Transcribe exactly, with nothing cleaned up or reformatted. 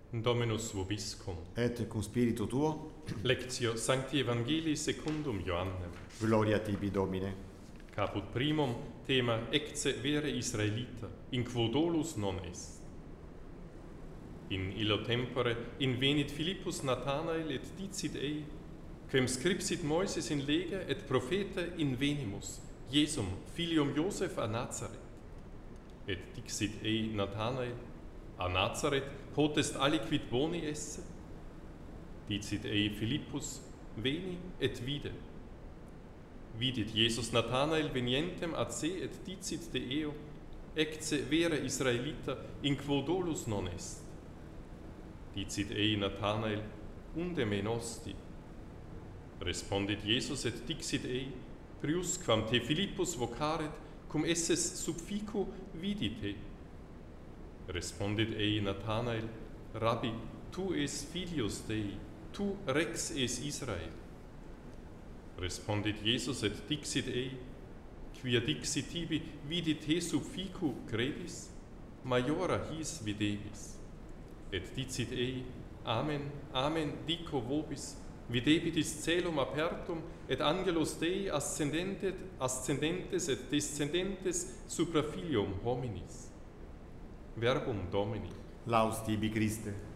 Dominus vobiscum. Et cum spiritu tuo, Lectio Sancti Evangelii secundum Ioannem. gloria tibi Domine. Caput primum thema ecce vere Israelita, in quo dolus non est. In illo tempore invenit Philippus Nathanael et dicit ei, quem scripsit Moises in lega et propheta invenimus, Jesum, filium Joseph a Nazareth. Et dixit ei Nathanael, a Nazareth potest aliquid boni esse? Dicit ei Philippus, veni et vide. Vidit Jesus Nathanael venientem ad se et dicit de eo, ecce vere Israelita, in quo dolus non est. Dicit ei Nathanael, unde me nosti? Respondit Jesus et dixit ei, prius quam te Philippus vocaret, cum esses subfico vidite. Respondit ei Nathanael, Rabbi, tu es filius Dei, tu rex es Israel. Respondit Jesus et dixit ei, quia dixit tibi vidit te subfico credis, maiora his videbis. Et dicit ei, Amen, Amen, dico vobis, videbitis celum apertum, et angelos Dei ascendentet, ascendentes et descendentes supra filium hominis. Verbum Domini. Laus tibi Christe.